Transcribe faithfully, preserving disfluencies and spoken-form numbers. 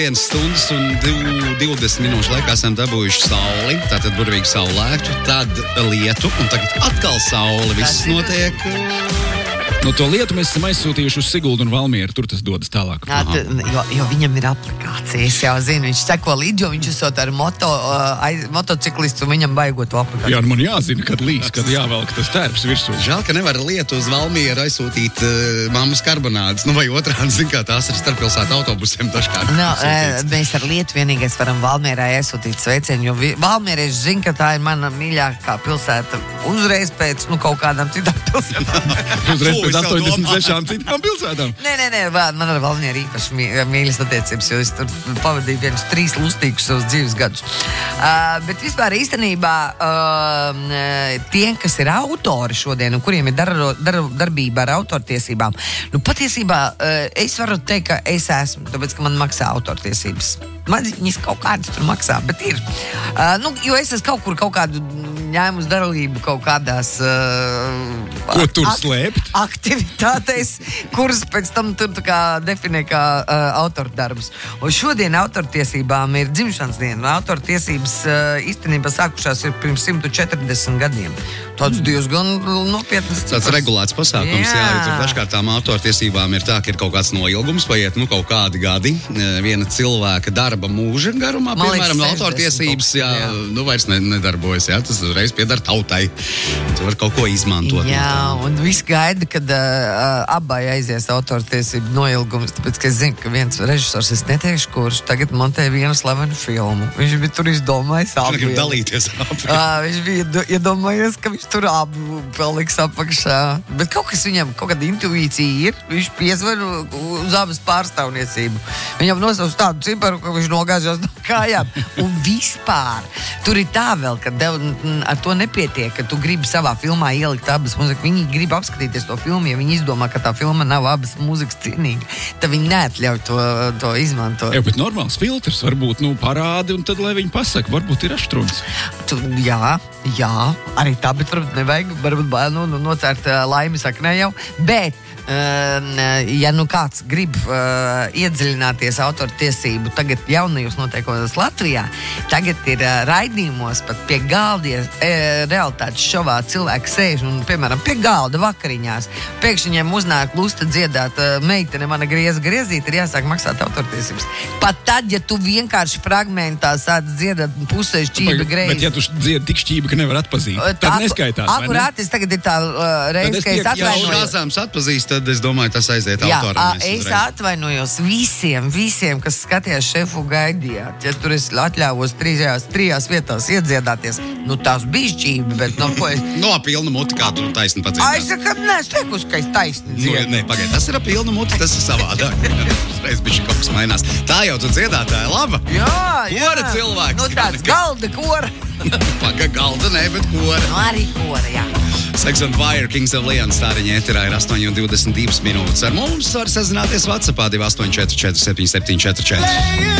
Vienas stundas un divdesmit minūšu laikā esam dabūjuši sauli, tātad burvīgi saulēktu, tad lietu, un tagad atkal sauli. Viss notiek. No to lietu mēs esam aizsūtījuši uz Siguldu un Valmieru, tur tas dodas tālāk. Jā, t, jo, jo viņam ir aplikācija, es jau zinu, viņš seko līdzi, jo viņš esot ar moto, aiz, motociklists un viņam baigot to aplikāciju. Jā, man jāzina, kad līs, kad jāvelk tas tērps virsū. Žēl, ka nevar lietu uz Valmieru aizsūtīt uh, mammas karbonādes, nu vai otrādi, zin kā tās ir starppilsētu autobusiem dažkārt. No, mēs ar lietu vienīgais varam Valmierai aizsūtīt sveicienu, jo vi, Valmierieši zina, ka tā ir mana mīļākā pilsēta uzreiz pēc, nu, kaut kādām citām pilsētām. Uzreiz pēc astoņdesmit sešām citām pilsētām. Nē, nē, nē, man ar Valmieru īpaši mī, mīļas attiecības, jo es tur pavadīju vienus trīs lustīgus savus dzīves gadus. Uh, bet vispār īstenībā uh, tiem, kas ir autori šodien un kuriem ir dar, dar, darbība ar autortiesībām, nu patiesībā uh, es varu teikt, ka es esmu, tāpēc, ka man maksā autortiesības. Man viņas kaut kādas tur maksā, bet ir. Uh, nu, jo es esmu kaut kur kaut kādu ņēmu uz darlību kaut kādās uh, Ko tur ak- slēpt? aktivitātēs, kuras pēc tam tur tā kā definē kā uh, autordarbus. Un šodien autortiesībām ir dzimšanas diena. Autortiesības uh, īstenībā sākušās ir pirms simt četrdesmit gadiem. Tāds diezgan nopietnas cipars. Tāds regulēts pasākums, jā, jā jo tur dažkārt tām autortiesībām ir tā, ka ir kaut kāds noilgums, paiet, nu, kaut kādi gadi, viena cilvēka darba mūža garumā, Man piemēram, liekas, autortiesības, jā, jā. nu, vairs ne, nedarbojas, jā, tas uzreiz piedara tautai. Tu var kaut ko izmantot. Jā, un viss gaida, kad uh, abai aizies autortiesību noilgums, tāpēc, ka es zinu, ka viens režisors, es neteikšu, kurš tagad montē vienu slavenu filmu. Viņš bija tur izdomājis Viņš negrib dalīties uh, viņš bija iedomājies, ka viņš tur abu paliks apakšā. Bet kaut kas viņam, kaut kāda intuīcija ir, viņš piezver uz abas pārstāvniecību. Viņam nosauc tādu ciparu, ka viņš nogāžās no kājām. Un vispār, tur ir tā vēl, ka dev, ar to nepietiek, ka tu gribi savā filmā ielikt abas mūzikas. Viņi grib apskatīties to filmu, ja viņi izdomā, ka tā filma nav abas mūzikas cienīga, tad viņi neatļauj to, to izmantot. Jā, bet normāls filtrs varbūt, nu, parādi, un tad, lai viņi pasaka, varbūt ir aštruns. Tu, jā, jā, arī tā, bet varbūt nevajag, varbūt nu, nu, nocērt uh, laimi saknē jau, bet Uh, ja nu kāds grib uh, iedziļināties autortiesību tagad jaunajos noteikumos Latvijā, tagad ir uh, raidījumos pat pie galdies uh, realitātes šovā cilvēki sēž un, piemēram, pie galda vakariņās. Pēkšņi viņiem uznāk lusta dziedāt uh, meitene mana grieza griezīt, ir jāsāk maksāt autortiesības. Pat tad, ja tu vienkārši fragmentā sāc dziedāt pusē šķība greizi. Bet ja tu dziedi tik šķība, ka nevar atpazīt, tad tā, neskaitās, akurāt, es tagad ir tā uh, reize, ka es atvainojos. Tad es domāju, tas aiziet Jā, autoram. Es atvainojos visiem, visiem, kas skatījās Šefu gaidījāt. Ja tur es atļāvos trijās, trijās vietās iedziedāties, nu tās bija šķība, bet no ko es... no pilna muti, kā tu taisni padziedāt. Ai, es saku, nē, es teikusi, ka es taisni dziedu. Nu, nē, pagaid, tas ir ar pilnu muti, tas ir savādāk. Reiz bišķi kaut kas mainās. Tā jau tu dziedātāja, laba? Jā, jā. Kora cilvēks. Nu tāds galda kora. Paga galda, ne, bet kora. Nu arī kora, jā. Sex and Fire, Kings of Leon, stāriņa ēterā ir astoņi un divdesmit divas minūtes. Ar mums var sazināties WhatsAppā divi astoņi četri četri septiņi septiņi četri četri.